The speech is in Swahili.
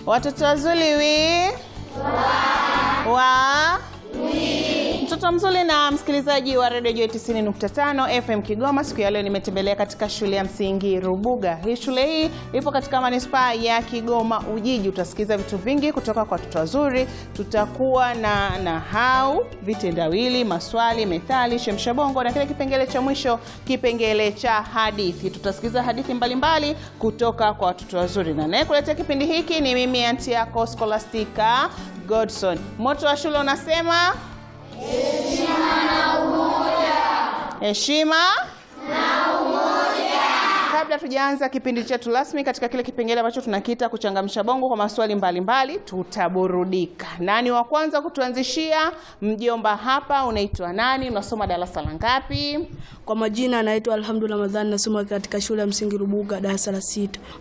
Watoto wazuri Mtoto mzuri na msikilizaji wa Radio Joy 90.5 FM Kigoma, siku ya leo nimetembelea katika shule ya msingi Rubuga. Hii shule hii ipo katika manispaa ya Kigoma Ujiji. Utasikiza vitu vingi kutoka kwa watoto wazuri. Tutakuwa na nahau, vitendawili, maswali, methali, shemshabongo na kile kipengele cha mwisho, kipengele cha hadithi. Tutasikiza hadithi mbalimbali kutoka kwa watoto wazuri. Na naye kuletea kipindi hiki ni mimi aunti yako Scholastica Godson. Moto wa shule unasema heshima na umoja. Heshima na umoja. Kabla tujaanza kipindi chetu rasmi katika kile kipengele ambacho tunakiita kuchangamsha bongo kwa maswali mbalimbali, tutaburudika. Nani wa kwanza kutuanzishia? Mjomba hapa, unaitwa nani? Unasoma darasa la ngapi? Kwa majina naitwa Alhamdulillah Ramadhani, nasoma katika shule ya msingi Rubuga darasa la 6.